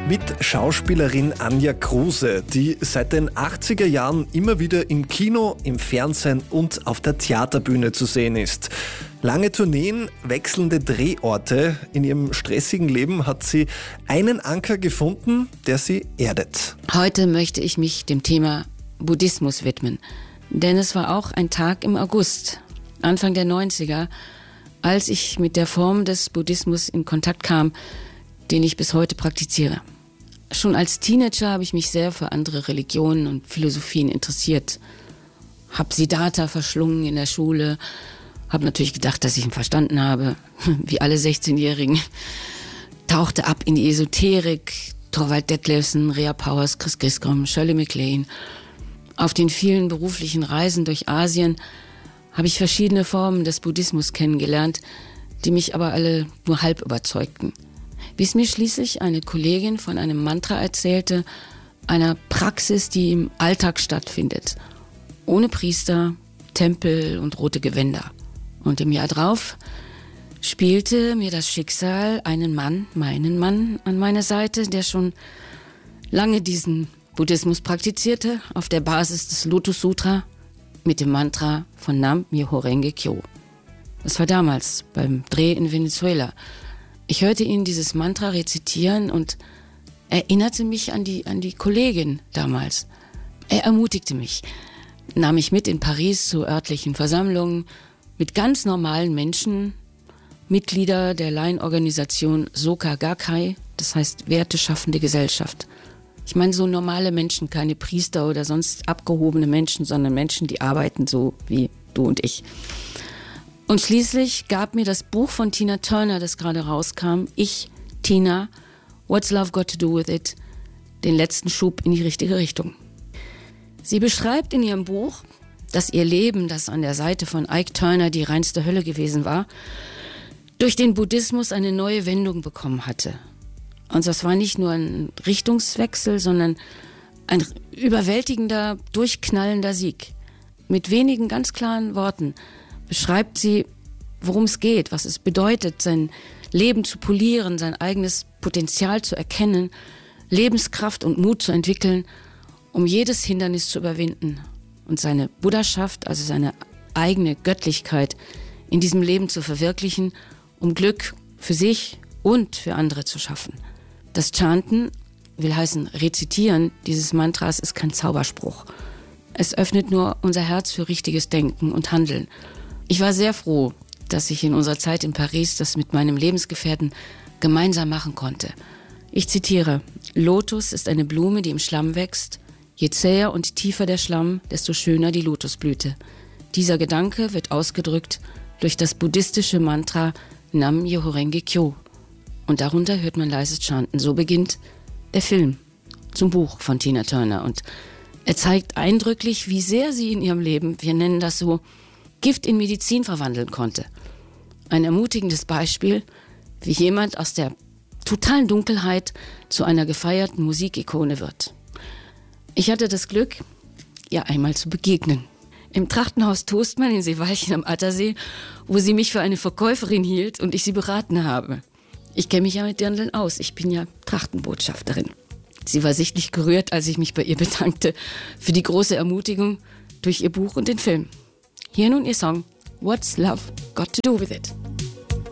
mit Schauspielerin Anja Kruse, die seit den 80er Jahren immer wieder im Kino, im Fernsehen und auf der Theaterbühne zu sehen ist. Lange Tourneen, wechselnde Drehorte. In ihrem stressigen Leben hat sie einen Anker gefunden, der sie erdet. Heute möchte ich mich dem Thema Buddhismus widmen. Denn es war auch ein Tag im August, Anfang der 90er, als ich mit der Form des Buddhismus in Kontakt kam, den ich bis heute praktiziere. Schon als Teenager habe ich mich sehr für andere Religionen und Philosophien interessiert. Hab Siddhartha verschlungen in der Schule, habe natürlich gedacht, dass ich ihn verstanden habe, wie alle 16-Jährigen. Tauchte ab in die Esoterik, Thorvald Detlefsen, Rea Powers, Chris Griscom, Shirley MacLaine. Auf den vielen beruflichen Reisen durch Asien habe ich verschiedene Formen des Buddhismus kennengelernt, die mich aber alle nur halb überzeugten. Bis mir schließlich eine Kollegin von einem Mantra erzählte, einer Praxis, die im Alltag stattfindet. Ohne Priester, Tempel und rote Gewänder. Und im Jahr drauf spielte mir das Schicksal einen Mann, meinen Mann, an meine Seite, der schon lange diesen Buddhismus praktizierte, auf der Basis des Lotus Sutra mit dem Mantra von Nam Myoho Renge Kyo. Das war damals beim Dreh in Venezuela. Ich hörte ihn dieses Mantra rezitieren und erinnerte mich an die Kollegin damals. Er ermutigte mich, nahm mich mit in Paris zu örtlichen Versammlungen mit ganz normalen Menschen, Mitglieder der Laienorganisation Soka Gakkai, das heißt werteschaffende Gesellschaft. Ich meine so normale Menschen, keine Priester oder sonst abgehobene Menschen, sondern Menschen, die arbeiten so wie du und ich. Und schließlich gab mir das Buch von Tina Turner, das gerade rauskam, Ich, Tina, What's Love Got to Do With It, den letzten Schub in die richtige Richtung. Sie beschreibt in ihrem Buch, dass ihr Leben, das an der Seite von Ike Turner die reinste Hölle gewesen war, durch den Buddhismus eine neue Wendung bekommen hatte. Und das war nicht nur ein Richtungswechsel, sondern ein überwältigender, durchknallender Sieg. Mit wenigen ganz klaren Worten beschreibt sie, worum es geht, was es bedeutet, sein Leben zu polieren, sein eigenes Potenzial zu erkennen, Lebenskraft und Mut zu entwickeln, um jedes Hindernis zu überwinden und seine Buddhaschaft, also seine eigene Göttlichkeit in diesem Leben zu verwirklichen, um Glück für sich und für andere zu schaffen. Das Chanten, will heißen Rezitieren dieses Mantras, ist kein Zauberspruch. Es öffnet nur unser Herz für richtiges Denken und Handeln. Ich war sehr froh, dass ich in unserer Zeit in Paris das mit meinem Lebensgefährten gemeinsam machen konnte. Ich zitiere: Lotus ist eine Blume, die im Schlamm wächst. Je zäher und tiefer der Schlamm, desto schöner die Lotusblüte. Dieser Gedanke wird ausgedrückt durch das buddhistische Mantra Nam Myoho Renge Kyo. Und darunter hört man leises Chanten. So beginnt der Film zum Buch von Tina Turner. Und er zeigt eindrücklich, wie sehr sie in ihrem Leben, wir nennen das so, Gift in Medizin verwandeln konnte. Ein ermutigendes Beispiel, wie jemand aus der totalen Dunkelheit zu einer gefeierten Musikikone wird. Ich hatte das Glück, ihr einmal zu begegnen. Im Trachtenhaus Toastmann in Seewalchen am Attersee, wo sie mich für eine Verkäuferin hielt und ich sie beraten habe. Ich kenne mich ja mit Dirndln aus, ich bin ja Trachtenbotschafterin. Sie war sichtlich gerührt, als ich mich bei ihr bedankte für die große Ermutigung durch ihr Buch und den Film. Hier nun ihr Song What's Love Got to Do With It?